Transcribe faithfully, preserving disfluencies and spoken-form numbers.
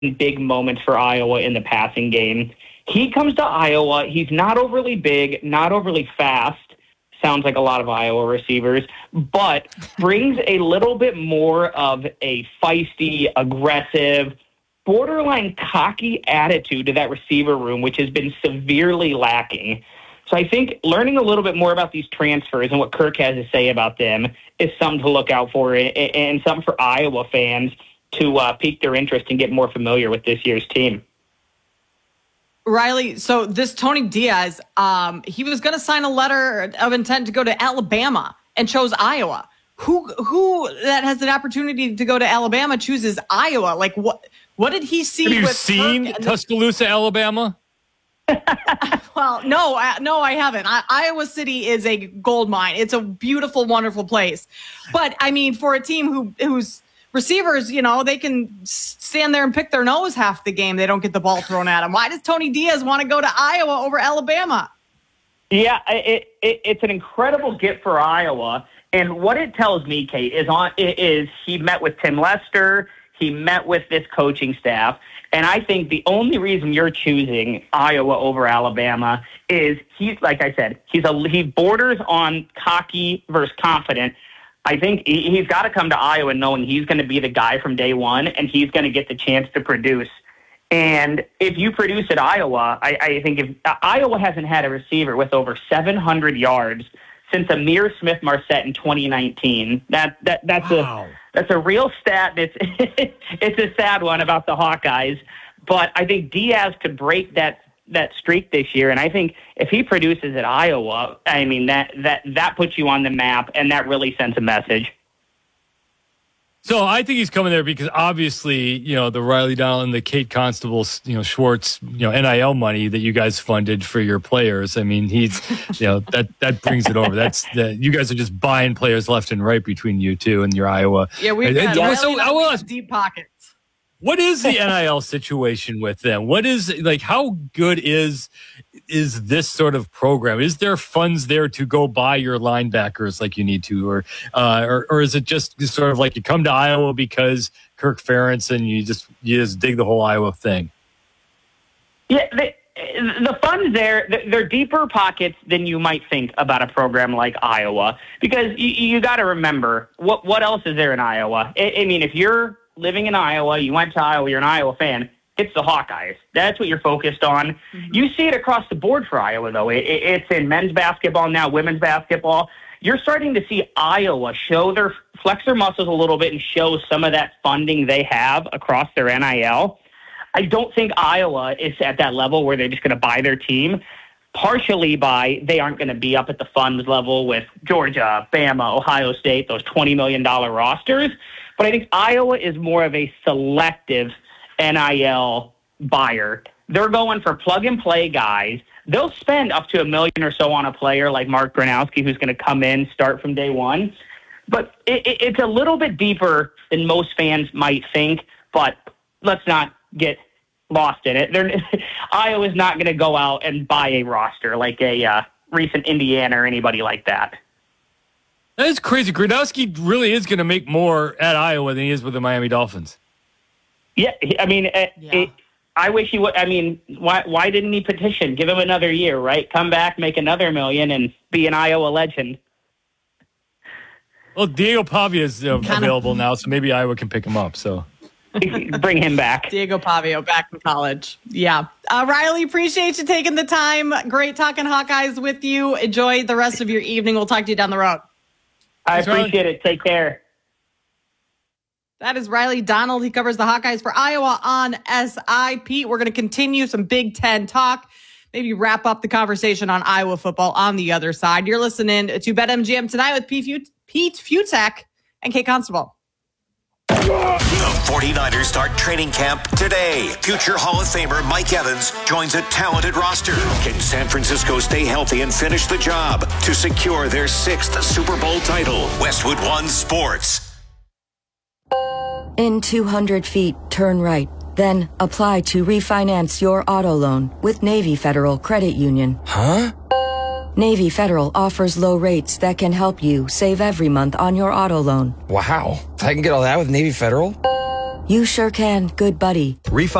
big moments for Iowa in the passing game. He comes to Iowa. He's not overly big, not overly fast. Sounds like a lot of Iowa receivers, but brings a little bit more of a feisty, aggressive, borderline cocky attitude to that receiver room, which has been severely lacking. So I think learning a little bit more about these transfers and what Kirk has to say about them is something to look out for, and something for Iowa fans to uh, pique their interest and get more familiar with this year's team. Riley, so this Tony Diaz, um, he was going to sign a letter of intent to go to Alabama and chose Iowa. Who who that has an opportunity to go to Alabama chooses Iowa? Like, what what did he see? Have you with seen Tuscaloosa, Alabama? Well, no, I, no, I haven't. I, Iowa City is a gold mine. It's a beautiful, wonderful place. But, I mean, for a team who who's receivers, you know, they can stand there and pick their nose half the game. They don't get the ball thrown at them. Why does Tony Diaz want to go to Iowa over Alabama? Yeah, it, it, it's an incredible get for Iowa. And what it tells me, Kate, is on is he met with Tim Lester. He met with this coaching staff. And I think the only reason you're choosing Iowa over Alabama is he's, like I said, he's a he borders on cocky versus confident. I think he's got to come to Iowa knowing he's going to be the guy from day one, and he's going to get the chance to produce. And if you produce at Iowa, I, I think if uh, Iowa hasn't had a receiver with over seven hundred yards since Amir Smith-Marset in twenty nineteen. That that that's wow. a that's a real stat. It's it's a sad one about the Hawkeyes, but I think Diaz could break that. that streak this year. And I think if he produces at Iowa, I mean, that, that, that puts you on the map, and that really sends a message. So I think he's coming there because obviously, you know, the Riley Donald and the Kate Constable, you know, Schwartz, you know, N I L money that you guys funded for your players. I mean, he's, you know, that, that brings it over. That's the, you guys are just buying players left and right between you two and your Iowa. Yeah, we've got and, so, I will ask, deep pockets. What is the N I L situation with them? What is, like, how good is is this sort of program? Is there funds there to go buy your linebackers like you need to? Or uh, or, or is it just sort of like you come to Iowa because Kirk Ferentz and you just you just dig the whole Iowa thing? Yeah, the, the funds there, they're deeper pockets than you might think about a program like Iowa. Because you, you got to remember, what, what else is there in Iowa? I, I mean, if you're living in Iowa, you went to Iowa, you're an Iowa fan, it's the Hawkeyes. That's what you're focused on. Mm-hmm. You see it across the board for Iowa, though. It, it, it's in men's basketball now, women's basketball. You're starting to see Iowa show their flex their muscles a little bit and show some of that funding they have across their N I L. I don't think Iowa is at that level where they're just going to buy their team, partially by they aren't going to be up at the funds level with Georgia, Bama, Ohio State, those twenty million dollars rosters. But I think Iowa is more of a selective N I L buyer. They're going for plug-and-play guys. They'll spend up to a million or so on a player like Mark Gronowski, who's going to come in, start from day one. But it, it, it's a little bit deeper than most fans might think, but let's not get lost in it. They're, Iowa's not going to go out and buy a roster like a uh, recent Indiana or anybody like that. That is crazy. Gronowski really is going to make more at Iowa than he is with the Miami Dolphins. Yeah, I mean, it, yeah. It, I wish he would. I mean, why why didn't he petition? Give him another year, right? Come back, make another million, and be an Iowa legend. Well, Diego Pavia is uh, Kinda. available now, so maybe Iowa can pick him up. So bring him back. Diego Pavio back in college. Yeah. Uh, Riley, appreciate you taking the time. Great talking Hawkeyes with you. Enjoy the rest of your evening. We'll talk to you down the road. I Thanks, appreciate Riley. it. Take care. That is Riley Donald. He covers the Hawkeyes for Iowa on S I P. We're going to continue some Big Ten talk, maybe wrap up the conversation on Iowa football on the other side. You're listening to BetMGM tonight with Pete Fiutak and Kate Constable. The forty-niners start training camp today. Future Hall of Famer Mike Evans joins a talented roster. Can San Francisco stay healthy and finish the job to secure their sixth Super Bowl title? Westwood One Sports. In two hundred feet, turn right. Then apply to refinance your auto loan with Navy Federal Credit Union. Huh? Navy Federal offers low rates that can help you save every month on your auto loan. Wow. I can get all that with Navy Federal? You sure can, good buddy. Refi